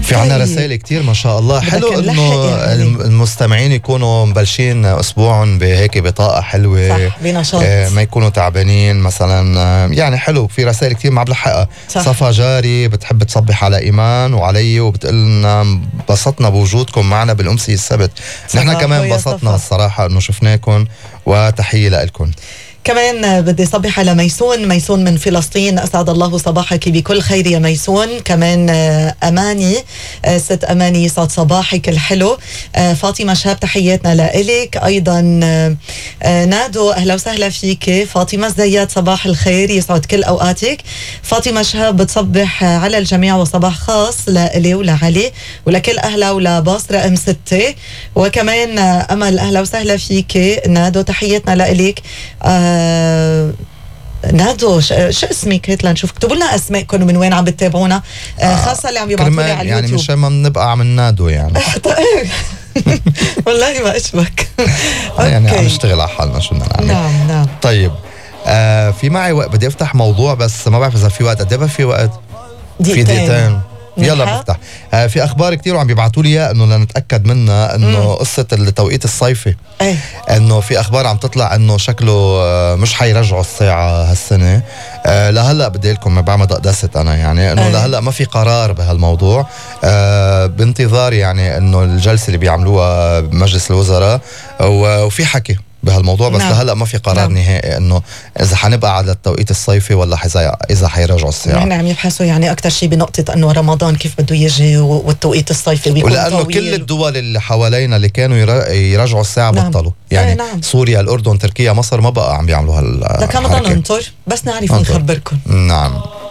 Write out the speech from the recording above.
في عنا رسائل كتير ما شاء الله. حلو انه يعني المستمعين يكونوا مبلشين اسبوعهم بهيك بطاقه حلوه، صح، بنشاط، ما يكونوا تعبانين مثلا. يعني حلو، في رسائل كتير ما بلحقها. صفا جاري بتحب تصبح على ايمان وعلي وبتقول لنا انبسطنا بوجودكم معنا بالامسيه السبت. نحن كمان انبسطنا الصراحه انه شفناكم، وتحيه لكم. كمان بدي صبح على ميسون من فلسطين، أسعد الله صباحك بكل خير يا ميسون. كمان أماني، ست أماني يسعد صباحك الحلو. فاطمة شهاب تحياتنا لإلك أيضا. نادو أهلا وسهلا فيك فاطمة الزيات، صباح الخير يسعد كل أوقاتك. فاطمة شهاب بتصبح على الجميع وصباح خاص لإلي ولعلي ولكل أهلا ولباص رقم 6. وكمان أمل أهلا وسهلا فيك نادو تحياتنا لإلك. نادو شو اسمك هيك لنشوف، اكتبوا لنا اسماءكم ومن وين عم بتتابعونا، خاصه اللي عم يبعثوا لي على اليوتيوب، يعني مش ما بنبقى عم نادو يعني. والله ما اشبك. يعني عم نشتغل على حالنا، شو بدنا نعمل. نعم. طيب في معي وقت، بدي افتح موضوع بس ما بعرف اذا في وقت. قد ايه في وقت؟ في دقيقتين. يلا بفتح. في اخبار كتير وعم بيبعتوا لي اياها انه لنتاكد منها، انه قصه التوقيت الصيفي، انه في اخبار عم تطلع انه شكله مش حيرجعوا الساعه هالسنه. لهلا بدي لكم ما بعمل دقدست انا، يعني انه لهلا ما في قرار بهالموضوع. بانتظار يعني انه الجلسه اللي بيعملوها بمجلس الوزراء وفي حكي بهالموضوع، بس لهلا ما في قرار نهائي انه اذا حنبقى على التوقيت الصيفي ولا اذا حيرجعوا الساعه. نحن عم يبحثوا يعني اكثر شيء بنقطه انه رمضان كيف بده يجي والتوقيت الصيفي بيكون طويل، ولانه كل الدول اللي حوالينا اللي كانوا يرجعوا الساعه بطلوا يعني. سوريا، الاردن، تركيا، مصر ما بقى عم بيعملوا لكن ننطر بس نعرف نخبركم. نعم.